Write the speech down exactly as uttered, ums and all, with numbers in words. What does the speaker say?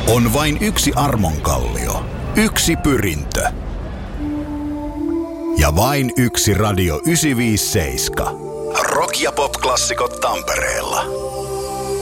On vain yksi armonkallio, yksi pyrintö ja vain yksi Radio yhdeksänsataaviisikymmentäseitsemän. Rock- ja pop-klassikot Tampereella.